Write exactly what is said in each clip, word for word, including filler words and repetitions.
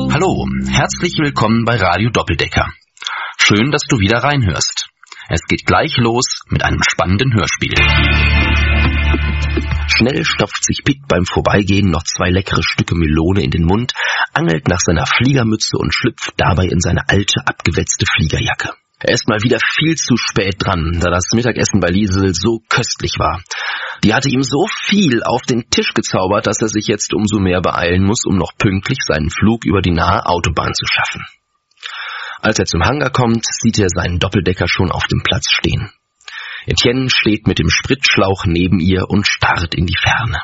Hallo, herzlich willkommen bei Radio Doppeldecker. Schön, dass du wieder reinhörst. Es geht gleich los mit einem spannenden Hörspiel. Schnell stopft sich Pitt beim Vorbeigehen noch zwei leckere Stücke Melone in den Mund, angelt nach seiner Fliegermütze und schlüpft dabei in seine alte, abgewetzte Fliegerjacke. Er ist mal wieder viel zu spät dran, da das Mittagessen bei Liesel so köstlich war. Die hatte ihm so viel auf den Tisch gezaubert, dass er sich jetzt umso mehr beeilen muss, um noch pünktlich seinen Flug über die nahe Autobahn zu schaffen. Als er zum Hangar kommt, sieht er seinen Doppeldecker schon auf dem Platz stehen. Etienne steht mit dem Spritschlauch neben ihr und starrt in die Ferne.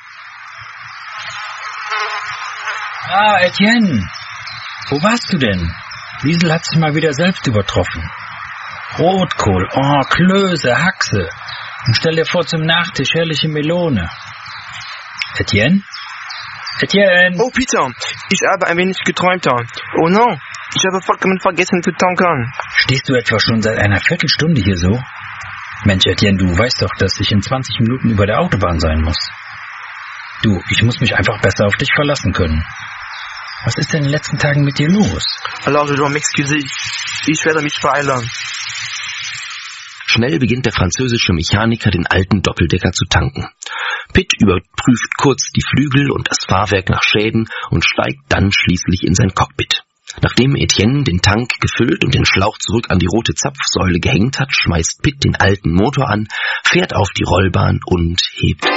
Ah, Etienne, wo warst du denn? Liesel hat sich mal wieder selbst übertroffen. Rotkohl, oh, Klöße, Haxe. Und stell dir vor, zum Nachtisch herrliche Melone. Etienne? Etienne! Oh, Peter, ich habe ein wenig geträumt. Oh no, ich habe vollkommen vergessen zu tanken. Stehst du etwa schon seit einer Viertelstunde hier so? Mensch, Etienne, du weißt doch, dass ich in zwanzig Minuten über der Autobahn sein muss. Du, ich muss mich einfach besser auf dich verlassen können. Was ist denn in den letzten Tagen mit dir los? Alors, je dois m'excuser. Ich werde mich beeilen. Schnell beginnt der französische Mechaniker, den alten Doppeldecker zu tanken. Pitt überprüft kurz die Flügel und das Fahrwerk nach Schäden und steigt dann schließlich in sein Cockpit. Nachdem Etienne den Tank gefüllt und den Schlauch zurück an die rote Zapfsäule gehängt hat, schmeißt Pitt den alten Motor an, fährt auf die Rollbahn und hebt